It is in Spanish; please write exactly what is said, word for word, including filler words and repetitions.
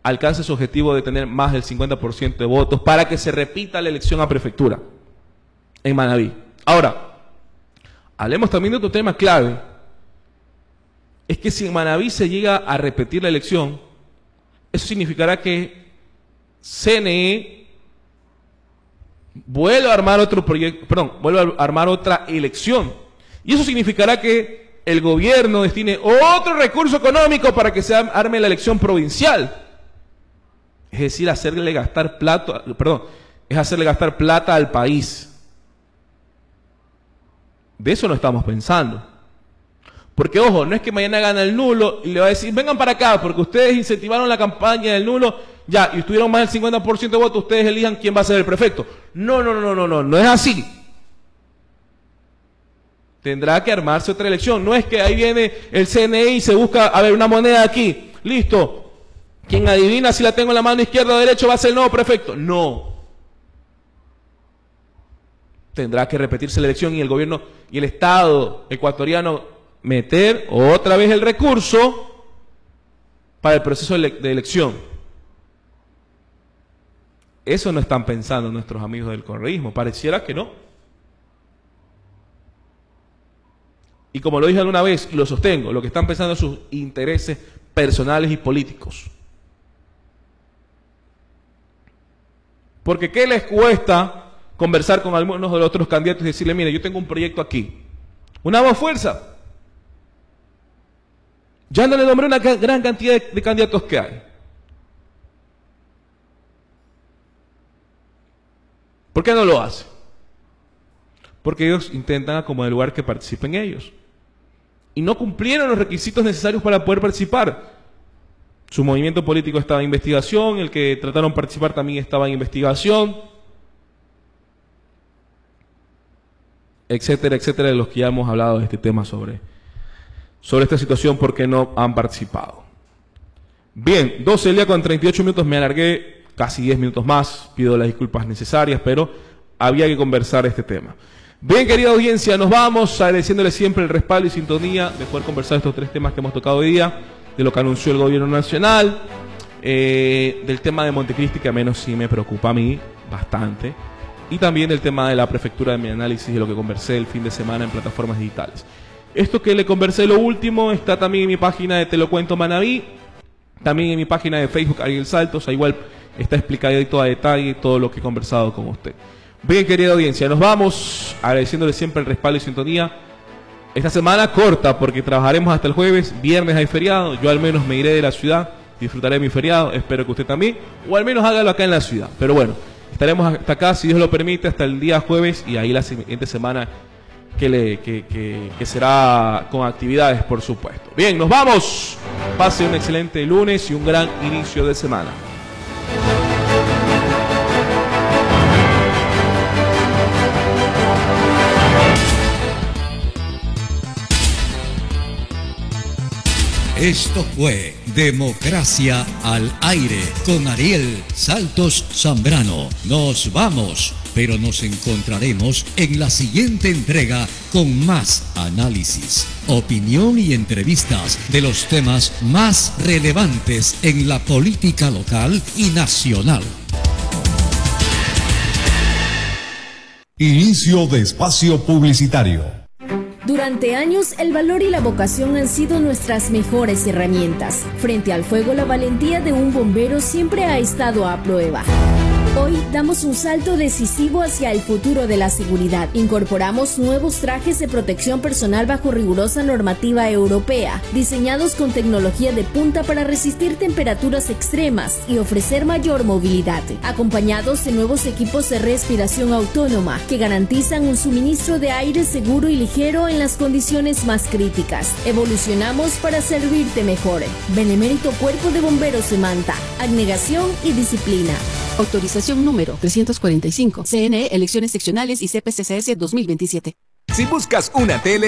alcance su objetivo de tener más del cincuenta por ciento de votos para que se repita la elección a prefectura en Manabí. Ahora, hablemos también de otro tema clave. Es que si en Manabí se llega a repetir la elección, eso significará que C N E vuelve a armar otro proyecto, perdón, vuelve a armar otra elección. Y eso significará que el gobierno destine otro recurso económico para que se arme la elección provincial. Es decir, hacerle gastar plata, perdón, es hacerle gastar plata al país. De eso no estamos pensando. Porque, ojo, no es que mañana gana el nulo y le va a decir, vengan para acá, porque ustedes incentivaron la campaña del nulo, ya, y tuvieron más del cincuenta por ciento de votos, ustedes elijan quién va a ser el prefecto. No, no, no, no, no, no es así. Tendrá que armarse otra elección. No es que ahí viene el C N E y se busca, a ver, una moneda aquí, listo. Quien adivina si la tengo en la mano izquierda o derecha va a ser el nuevo prefecto. No. Tendrá que repetirse la elección y el gobierno y el Estado ecuatoriano meter otra vez el recurso para el proceso de, ele de elección. Eso no están pensando nuestros amigos del correísmo. Pareciera que no. Y como lo dije alguna vez y lo sostengo, lo que están pensando es sus intereses personales y políticos. Porque ¿qué les cuesta conversar con algunos de los otros candidatos y decirle, mire, yo tengo un proyecto aquí, una voz fuerza? Ya no le nombré una gran cantidad de, de candidatos que hay. ¿Por qué no lo hace? Porque ellos intentan acomodar el lugar que participen ellos. Y no cumplieron los requisitos necesarios para poder participar. Su movimiento político estaba en investigación, el que trataron de participar también estaba en investigación, etcétera, etcétera, de los que ya hemos hablado de este tema sobre, sobre esta situación porque no han participado. Bien, doce del día con treinta y ocho minutos, me alargué casi diez minutos más, pido las disculpas necesarias, pero había que conversar este tema. Bien, querida audiencia, nos vamos agradeciéndole siempre el respaldo y sintonía de poder conversar estos tres temas que hemos tocado hoy día, de lo que anunció el gobierno nacional, eh, del tema de Montecristi, que al menos sí me preocupa a mí bastante, y también del tema de la prefectura, de mi análisis de lo que conversé el fin de semana en plataformas digitales. Esto que le conversé lo último está también en mi página de Te lo cuento Manabí, también en mi página de Facebook Ariel Saltos, ahí igual está explicadito a detalle todo lo que he conversado con usted. Bien, querida audiencia, nos vamos agradeciéndole siempre el respaldo y sintonía. Esta semana corta porque trabajaremos hasta el jueves, viernes hay feriado, yo al menos me iré de la ciudad, disfrutaré de mi feriado, espero que usted también, o al menos hágalo acá en la ciudad. Pero bueno, estaremos hasta acá, si Dios lo permite, hasta el día jueves y ahí la siguiente semana que, le, que, que, que será con actividades, por supuesto. Bien, nos vamos. Pase un excelente lunes y un gran inicio de semana. Esto fue Democracia al Aire con Ariel Saltos Zambrano. Nos vamos, pero nos encontraremos en la siguiente entrega con más análisis, opinión y entrevistas de los temas más relevantes en la política local y nacional. Inicio de espacio publicitario. Durante años, el valor y la vocación han sido nuestras mejores herramientas. Frente al fuego, la valentía de un bombero siempre ha estado a prueba. Hoy damos un salto decisivo hacia el futuro de la seguridad. Incorporamos nuevos trajes de protección personal bajo rigurosa normativa europea, diseñados con tecnología de punta para resistir temperaturas extremas y ofrecer mayor movilidad, acompañados de nuevos equipos de respiración autónoma que garantizan un suministro de aire seguro y ligero en las condiciones más críticas. Evolucionamos para servirte mejor. Benemérito Cuerpo de Bomberos de Manta. Abnegación y disciplina. Autorización número trescientos cuarenta y cinco. C N E, elecciones seccionales y C P C C S dos mil veintisiete. Si buscas una tele